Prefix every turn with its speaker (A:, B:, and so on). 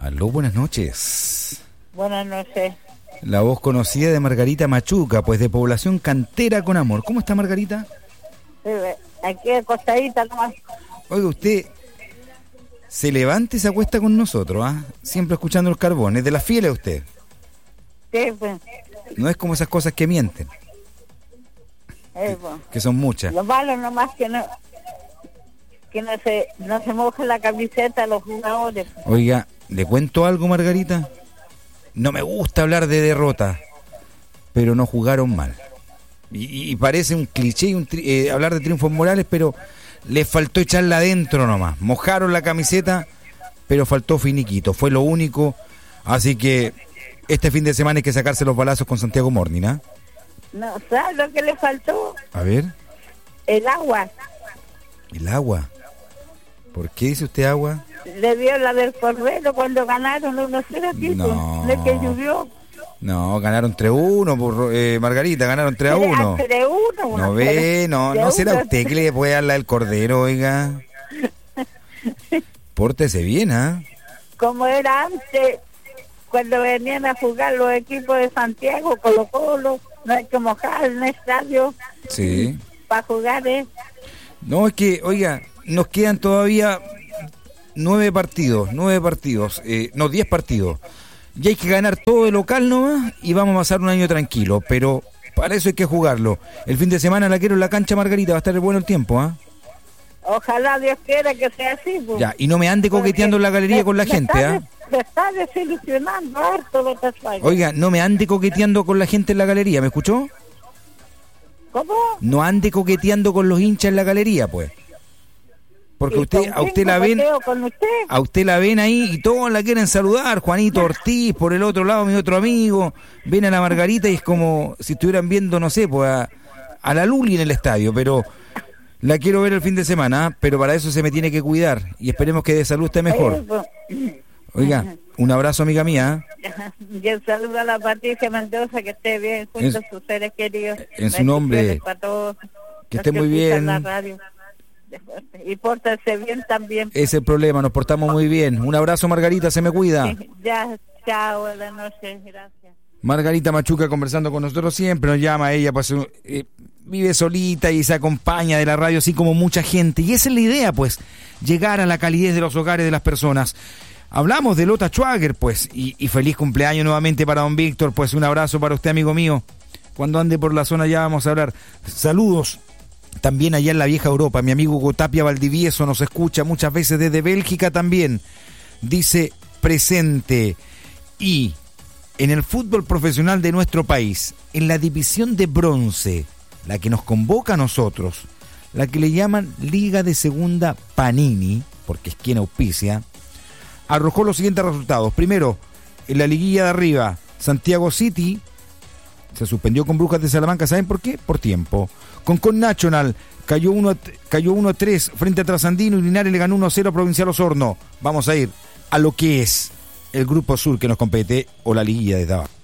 A: Aló, buenas noches.
B: Buenas noches.
A: La voz conocida de Margarita Machuca, pues de Población Cantera con Amor. ¿Cómo está, Margarita?
B: Aquí acostadita nomás.
A: Oiga, usted se levanta y se acuesta con nosotros, ¿ah? Siempre escuchando el carbón. ¿Es de las fieles usted?
B: Sí, pues.
A: No es como esas cosas que mienten,
B: Pues.
A: que son muchas.
B: Lo malo nomás que no se moje la camiseta de los jugadores.
A: Oiga, ¿le cuento algo, Margarita? No me gusta hablar de derrota, pero no jugaron mal. Y parece un cliché hablar de triunfos morales, pero les faltó echarla adentro nomás. Mojaron la camiseta, pero faltó finiquito. Fue lo único. Así que este fin de semana hay que sacarse los balazos con Santiago Morning, ¿ah?
B: No, ¿sabes lo que le faltó?
A: A ver.
B: El agua.
A: ¿El agua? ¿Por qué dice usted agua?
B: Le dio la del Cordero cuando ganaron 1-0 tipo.
A: No.
B: De que llovió.
A: No, ganaron 3-1, Margarita, ganaron 3-1.
B: 3-1.
A: No ve, no será usted que le puede dar la del Cordero, oiga. Pórtese bien, ¿ah?
B: Como era antes, cuando venían a jugar los equipos de Santiago, Colo-Colo, no hay que mojar en el estadio.
A: Sí.
B: Para jugar,
A: No, es que, oiga, nos quedan todavía 10 partidos, 10 partidos. Y hay que ganar todo de local nomás y vamos a pasar un año tranquilo, pero para eso hay que jugarlo. El fin de semana la quiero en la cancha, Margarita, va a estar bueno el tiempo, ¿ah?
B: Ojalá Dios quiera que sea así, pues.
A: Ya, y no me ande coqueteando en la galería con la gente, ¿ah?
B: Me está desilusionando harto lo que pasa.
A: Oiga, no me ande coqueteando con la gente en la galería, ¿me escuchó?
B: ¿Cómo?
A: No ande coqueteando con los hinchas en la galería, pues. Porque a usted la ven, a usted la ven ahí y todos la quieren saludar. Juanito Ortiz, por el otro lado mi otro amigo, ven a la Margarita y es como si estuvieran viendo, no sé, pues a la Luli en el estadio, pero la quiero ver el fin de semana, ¿eh? Pero para eso se me tiene que cuidar y esperemos que de salud esté mejor. Oiga, un abrazo, amiga mía.
B: Y un saludo a la Patricia Mendoza, que esté bien junto a sus seres queridos.
A: En su nombre, que esté muy bien.
B: Y pórtense bien también.
A: Es el problema, nos portamos muy bien. Un abrazo, Margarita, se me cuida.
B: Ya, chao, buenas noches, gracias.
A: Margarita Machuca conversando con nosotros siempre, nos llama ella, pues vive solita y se acompaña de la radio así como mucha gente. Y esa es la idea, pues, llegar a la calidez de los hogares de las personas. Hablamos de Lota Schwager, pues, y feliz cumpleaños nuevamente para don Víctor, pues un abrazo para usted, amigo mío. Cuando ande por la zona ya vamos a hablar. Saludos. También allá en la vieja Europa, mi amigo Gotapia Valdivieso nos escucha muchas veces desde Bélgica también. Dice presente. Y en el fútbol profesional de nuestro país, en la división de bronce, la que nos convoca a nosotros, la que le llaman Liga de Segunda Panini, porque es quien auspicia, arrojó los siguientes resultados. Primero, en la liguilla de arriba, Santiago City se suspendió con Brujas de Salamanca, ¿saben por qué? Por tiempo. Con Nacional cayó 1-3 frente a Trasandino y Linares le ganó 1-0 a Provincial Osorno. Vamos a ir a lo que es el Grupo Sur que nos compete o la liguilla desde abajo.